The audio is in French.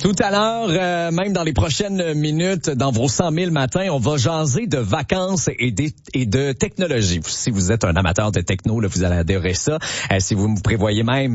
Tout à l'heure, même dans les prochaines minutes, dans vos 100 000 matins, on va jaser de vacances et de technologie. Si vous êtes un amateur de techno, là, vous allez adorer ça. Si vous me prévoyez même